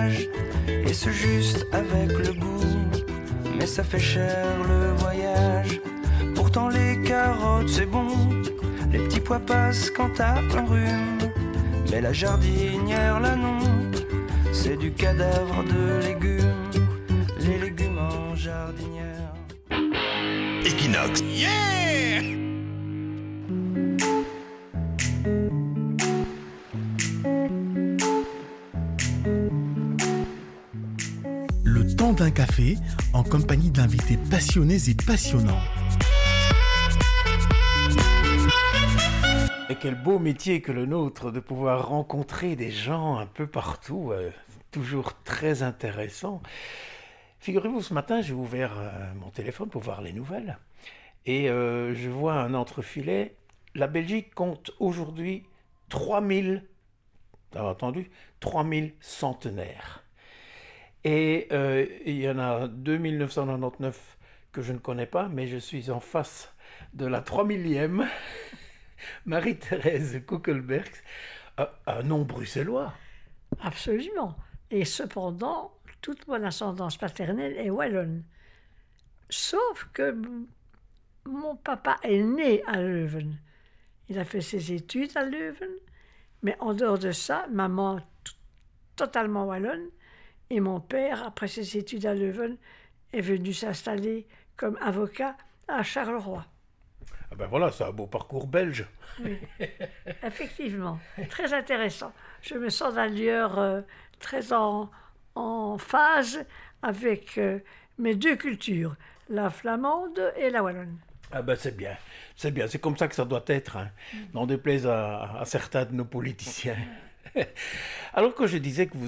voyage, et ce juste avec le goût. Mais ça fait cher le voyage, pourtant les carottes c'est bon. Les petits pois passent quand t'as un rhume, mais la jardinière là non, c'est du cadavre de légumes, les légumes en jardinière. Equinox. Yeah! Le temps d'un café en compagnie d'invités passionnés et passionnants. Et quel beau métier que le nôtre de pouvoir rencontrer des gens un peu partout, toujours très intéressant. Figurez-vous, ce matin, j'ai ouvert mon téléphone pour voir les nouvelles et je vois un entrefilet. La Belgique compte aujourd'hui 3000, t'as entendu, 3000 centenaires. Et il y en a 2999 que je ne connais pas, mais je suis en face de la 3000e. Marie-Thérèse Kuckelberg, un nom bruxellois. Absolument. Et cependant, toute mon ascendance paternelle est wallonne. Sauf que mon papa est né à Leuven. Il a fait ses études à Leuven. Mais en dehors de ça, maman totalement wallonne. Et mon père, après ses études à Leuven, est venu s'installer comme avocat à Charleroi. Ah ben voilà, c'est un beau parcours belge. Oui, effectivement, très intéressant. Je me sens d'ailleurs très en phase avec mes deux cultures, la flamande et la wallonne. Ah ben c'est bien, c'est comme ça que ça doit être, hein. N'en déplaise à certains de nos politiciens. Alors que je disais que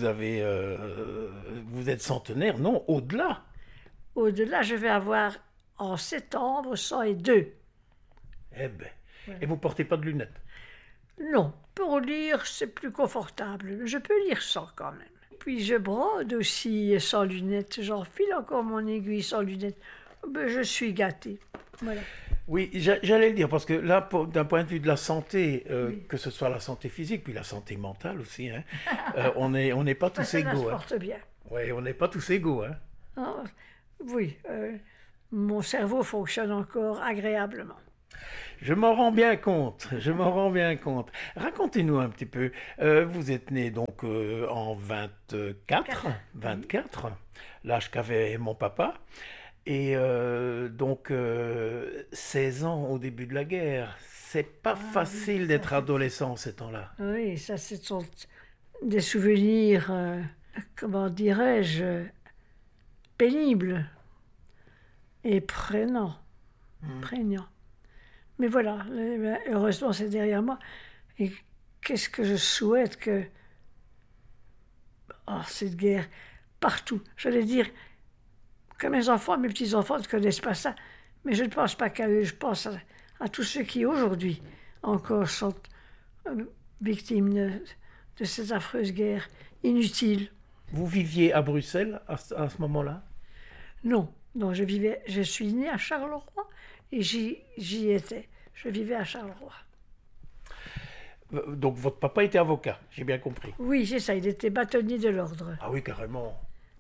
vous êtes centenaire, non, au-delà. Au-delà, je vais avoir en septembre 102. Eh ben, ouais. Et vous portez pas de lunettes? Non, pour lire, c'est plus confortable. Je peux lire sans quand même. Puis je brode aussi sans lunettes. J'enfile encore mon aiguille sans lunettes. Ben, je suis gâtée. Voilà. Oui, j'allais le dire, parce que là, d'un point de vue de la santé, oui. Que ce soit la santé physique, puis la santé mentale aussi, hein, on n'est pas tous égaux. Ça se porte bien. Oui, on n'est pas tous égaux. Hein. Ah, oui, mon cerveau fonctionne encore agréablement. Je m'en rends bien compte. Racontez-nous un petit peu. Vous êtes né donc en 24, l'âge qu'avait mon papa. Et donc 16 ans au début de la guerre. C'est pas facile oui, d'être adolescent ces temps-là. Oui, ça ce sont des souvenirs, comment dirais-je, pénibles et prégnants. Mais voilà, heureusement c'est derrière moi. Et qu'est-ce que je souhaite que... Oh, cette guerre, partout. J'allais dire que mes enfants, mes petits-enfants ne connaissent pas ça. Mais je ne pense pas qu'à eux, je pense à tous ceux qui aujourd'hui encore sont victimes de ces affreuses guerres inutiles. Vous viviez à Bruxelles à ce moment-là? Non, je suis née à Charleroi. Et j'y étais. Je vivais à Charleroi. Donc votre papa était avocat, j'ai bien compris. Oui, c'est ça, il était bâtonnier de l'ordre. Ah oui, carrément.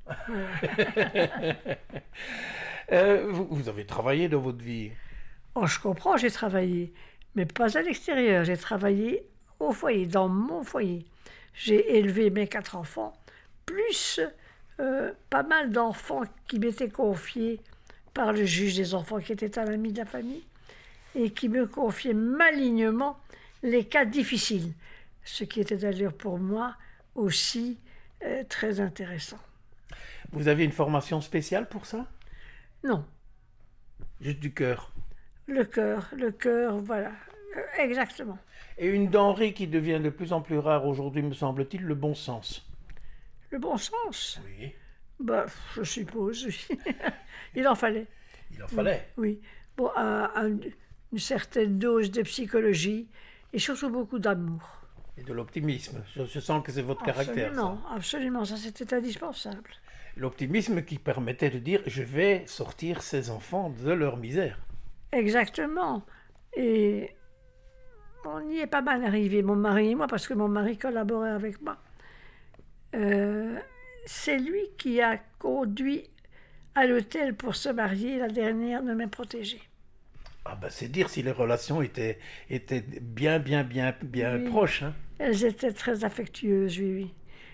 Ouais. Vous avez travaillé dans votre vie? Oh, je comprends, j'ai travaillé. Mais pas à l'extérieur, j'ai travaillé au foyer, dans mon foyer. J'ai élevé mes 4 enfants, plus pas mal d'enfants qui m'étaient confiés par le juge des enfants qui était un ami de la famille et qui me confiait malignement les cas difficiles, ce qui était d'ailleurs pour moi aussi très intéressant. Vous avez une formation spéciale pour ça? Non. Juste du cœur? Le cœur, voilà, exactement. Et une denrée qui devient de plus en plus rare aujourd'hui, me semble-t-il, le bon sens. Le bon sens? Oui. Bah, je suppose, oui. Il en fallait. Il en fallait? Oui. Bon, une certaine dose de psychologie et surtout beaucoup d'amour. Et de l'optimisme. Je sens que c'est votre caractère. Absolument, ça c'était indispensable. L'optimisme qui permettait de dire « je vais sortir ces enfants de leur misère ». Exactement. Et on y est pas mal arrivé, mon mari et moi, parce que mon mari collaborait avec moi. c'est lui qui a conduit à l'hôtel pour se marier, la dernière de mes protégées. Ah ben c'est dire si les relations étaient bien Oui. proches. Hein. Elles étaient très affectueuses, oui.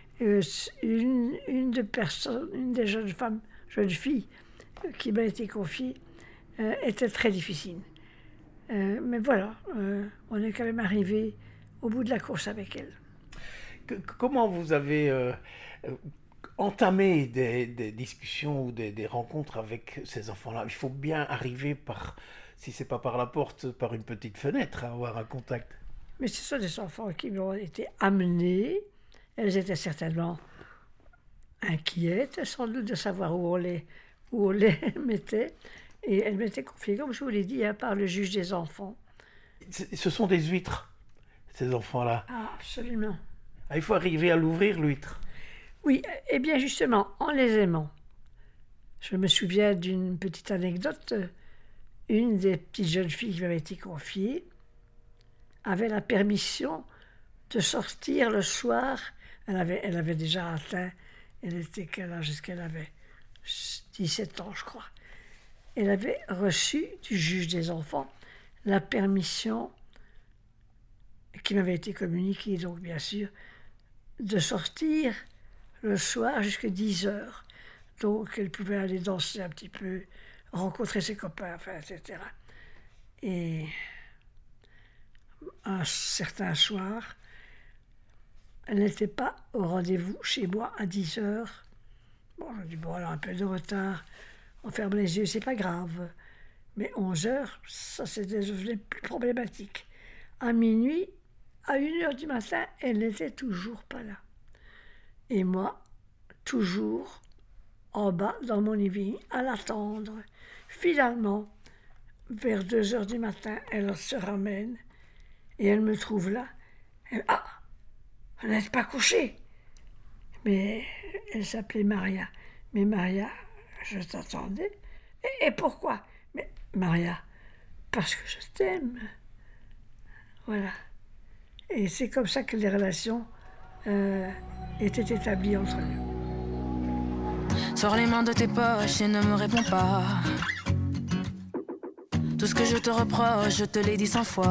Une des jeunes filles qui m'a été confiée était très difficile. Mais voilà, on est quand même arrivé au bout de la course avec elle. Comment vous avez entamé des discussions ou des rencontres avec ces enfants-là? Il faut bien arriver si c'est pas par la porte, par une petite fenêtre, à avoir un contact. Mais ce sont des enfants qui m'ont été amenés. Elles étaient certainement inquiètes, sans doute, de savoir où on les mettait. Et elles m'étaient confiées, comme je vous l'ai dit, par le juge des enfants. Ce sont des huîtres, ces enfants-là. Ah, absolument. Ah, il faut arriver à l'ouvrir, l'huître. Oui, et bien justement, en les aimant. Je me souviens d'une petite anecdote. Une des petites jeunes filles qui m'avait été confiée avait la permission de sortir le soir. Elle avait déjà atteint, elle était quel âge est-ce qu'elle avait 17 ans, je crois. Elle avait reçu du juge des enfants la permission qui m'avait été communiquée, donc bien sûr, de sortir le soir jusqu'à 10 heures. Donc elle pouvait aller danser un petit peu, rencontrer ses copains, enfin, etc. Et un certain soir, elle n'était pas au rendez-vous chez moi à 10 heures. Bon, je dis, bon, elle a un peu de retard, on ferme les yeux, c'est pas grave. Mais 11 heures, ça devenait plus problématique. À minuit, à 1 heure du matin, elle n'était toujours pas là. Et moi, toujours en bas dans mon living, à l'attendre. Finalement, vers 2 heures du matin, elle se ramène et elle me trouve là. Ah, vous n'êtes pas couchée. Mais elle s'appelait Maria. Mais Maria, je t'attendais. Et pourquoi? Mais Maria, parce que je t'aime. Voilà. Et c'est comme ça que les relations étaient établies entre nous. Sors les mains de tes poches et ne me réponds pas. Tout ce que je te reproche, je te l'ai dit 100 fois.